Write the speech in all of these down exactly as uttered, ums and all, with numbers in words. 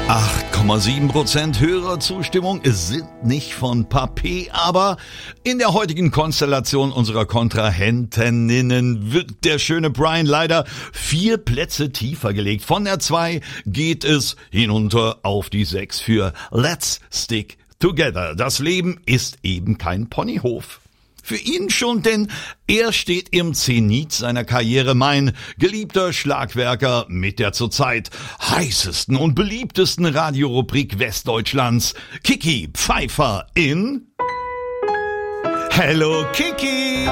acht Komma sieben Prozent Hörerzustimmung sind nicht von Papier, aber in der heutigen Konstellation unserer Kontrahentinnen wird der schöne Brian leider vier Plätze tiefer gelegt. Von der zwei geht es hinunter auf die sechs für Let's Stick Together. Das Leben ist eben kein Ponyhof. Für ihn schon, denn er steht im Zenit seiner Karriere, mein geliebter Schlagwerker mit der zurzeit heißesten und beliebtesten Radiorubrik Westdeutschlands, Kiki Pfeiffer in Hello Kiki!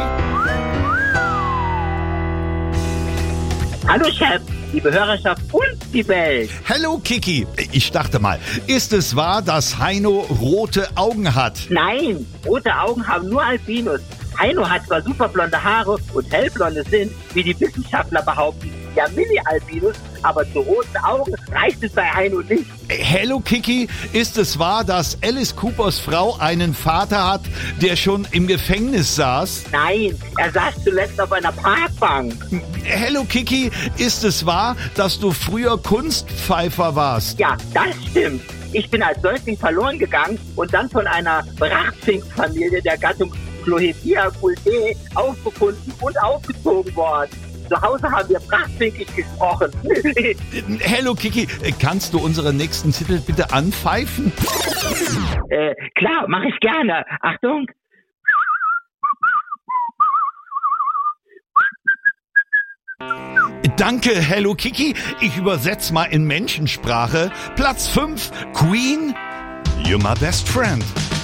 Hallo Chef, liebe Hörerschaft und die Welt. Hello Kiki, ich dachte mal, ist es wahr, dass Heino rote Augen hat? Nein, rote Augen haben nur Albinos. Heino hat zwar super blonde Haare und hellblonde sind, wie die Wissenschaftler behaupten, ja Mini-Albinos, aber zu roten Augen reicht es bei Heino nicht. Hello Kiki, ist es wahr, dass Alice Coopers Frau einen Vater hat, der schon im Gefängnis saß? Nein, er saß zuletzt auf einer Parkbank. Hello Kiki, ist es wahr, dass du früher Kunstpfeifer warst? Ja, das stimmt. Ich bin als Säugling verloren gegangen und dann von einer Brachfink-Familie der Gattung Clohepia-Cultae aufgefunden und aufgezogen worden. Zu Hause haben wir Brachfinkisch gesprochen. Hello Kiki, kannst du unseren nächsten Titel bitte anpfeifen? Äh, klar, mache ich gerne. Achtung. Danke, Hello Kiki. Ich übersetze mal in Menschensprache. Platz fünf, Queen, You're My Best Friend.